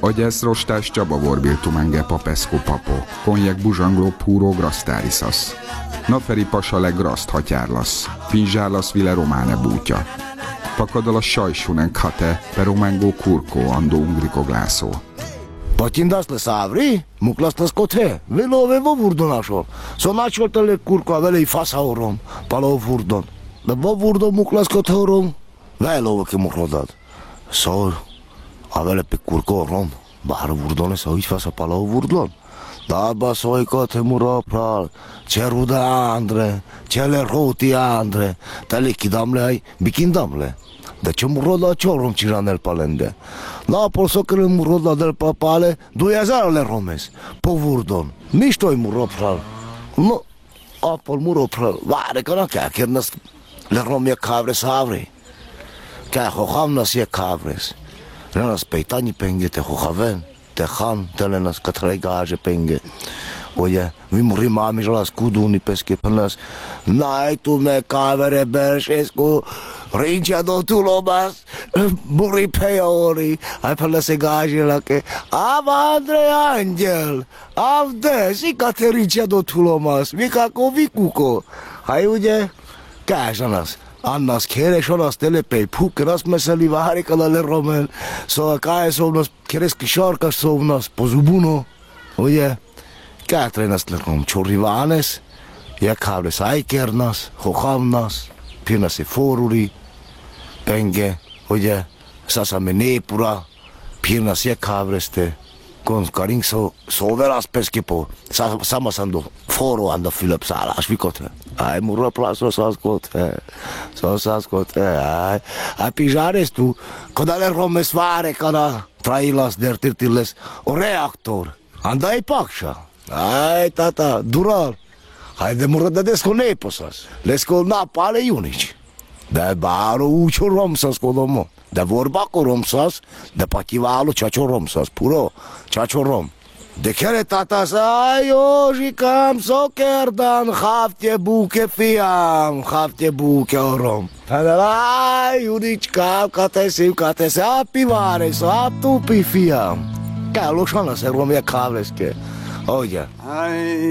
Agyes rostás Csaba vorbiltum enge papeszko papo, konjek buzsangló púró grasztárisasz. Naferi pasa le graszt hatyárlasz, finzsárlasz vile románe bútja. Pakadal a sajsunen kate, per romango kurko ando ungriko glászó. Patindas le savri, muklas le skote, velove vo vurdonasol. Sonácsolta le kurko a velei faszaorom, paló vurdon. De vo vurdon muklas kotorom, velove ke mukrodad. Szól, a vele pe kurko rom, bár vurdone sa így fasz a paló vurdon. Daba soicote muropral, ceruda andre, cele roti andre, te lichidamle ai, bikindamle. De ce muroda ciorom ciranel palende. La polsocele muroda del papale, 2000 le romes, povurdon. Mistoi muropral. No, apol muropral, vare că nu chiar kérnes le romie cavres avri. Chiar hohamnas e cavres. Renas peitani penge te hohaven. Te han, te lenas katraigaje penge. Oye, mi muri mami las kuduni peske penas. Nai tu me cavere berșescu, rincea do tu lomas, muri peori, ai pelese gaje la che. Ava Andrei Angel, avde, si cate rincea do tu lomas, mica covicuco. Hai uge, cajanas. Annas keres onas telepei pukeras meseli vaharikala le romen. So kaes onas keres kisharkas sovnas pozubuno. Oye, katrenas le rom chorivanes. Ja kavles aikernas, hohamnas, pirnas e foruri, penge, oye, sasame nepura, pirnas ja kavreste. Con carinso soveras peskepo, samasando foro anda Philip Salas vicote. Ai mură plaso sascote, ai pijares tu, codale romes vare cana, trailas der tirtiles, o reactor, andai paksha. Ai tata, dural, hai de mură de desconeposas, lescol napale iunici. De baro ucio romsas codomo. De vorba cu romsas, de pachivalu ceacio romsas, puro ceacio rom. De kere tata sa, Joži kam sokerdan, hafte buke fiam, hafte buke orom. Ai, Iunička, kate se, apivare, sa tupi fiam. Kello sana se romje kavleske. Oye.